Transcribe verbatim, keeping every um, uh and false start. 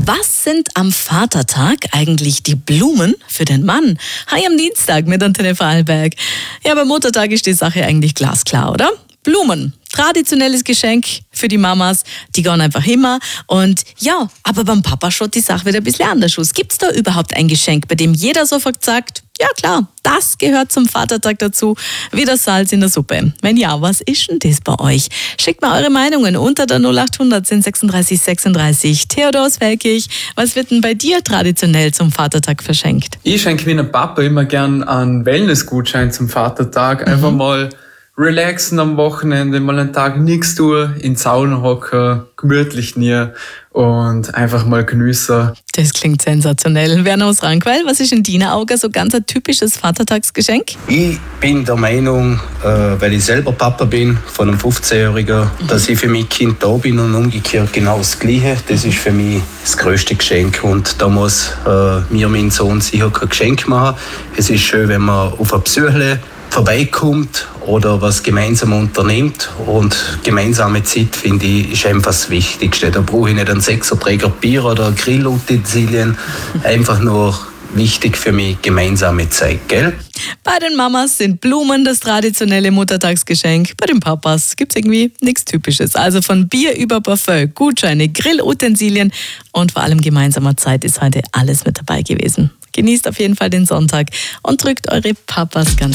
Was sind am Vatertag eigentlich die Blumen für den Mann? Hi am Dienstag mit Antenne Vorarlberg. Ja, beim Muttertag ist die Sache eigentlich glasklar, oder? Blumen. Traditionelles Geschenk für die Mamas, die gehen einfach immer. Und ja, aber beim Papa schaut die Sache wieder ein bisschen anders aus. Gibt es da überhaupt ein Geschenk, bei dem jeder sofort sagt, ja klar, das gehört zum Vatertag dazu, wie das Salz in der Suppe? Wenn ja, was ist denn das bei euch? Schickt mal eure Meinungen unter der null acht hundert zehn sechsunddreißig sechsunddreißig. Theodor aus Welkig, was wird denn bei dir traditionell zum Vatertag verschenkt? Ich schenke meinem Papa immer gern einen Wellnessgutschein zum Vatertag. Einfach mhm. mal relaxen am Wochenende, mal einen Tag nichts tun, in die Sauna hocken, gemütlich nie und einfach mal genießen. Das klingt sensationell. Werner aus Rankwell, was ist in deinen Augen so ganz ein typisches Vatertagsgeschenk? Ich bin der Meinung, äh, weil ich selber Papa bin von einem fünfzehnjährigen, mhm. dass ich für mein Kind da bin und umgekehrt genau das Gleiche. Das ist für mich das grösste Geschenk und da muss äh, mir mein Sohn sicher kein Geschenk machen. Es ist schön, wenn man auf ein Besuchle vorbeikommt oder was gemeinsam unternimmt. Und gemeinsame Zeit, finde ich, ist einfach das Wichtigste. Da brauche ich nicht einen Sechserträger Bier oder Grillutensilien. Einfach nur wichtig für mich gemeinsame Zeit, gell? Bei den Mamas sind Blumen das traditionelle Muttertagsgeschenk. Bei den Papas gibt es irgendwie nichts Typisches. Also von Bier über Parfum, Gutscheine, Grillutensilien und vor allem gemeinsamer Zeit ist heute alles mit dabei gewesen. Genießt auf jeden Fall den Sonntag und drückt eure Papas ganz